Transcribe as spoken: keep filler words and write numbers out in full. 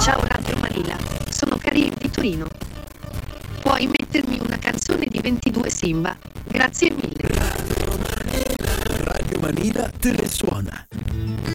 Ciao Radio Manila, sono Karim di Torino. Puoi mettermi una canzone di ventidue Simba? Grazie mille. Radio Manila te le suona.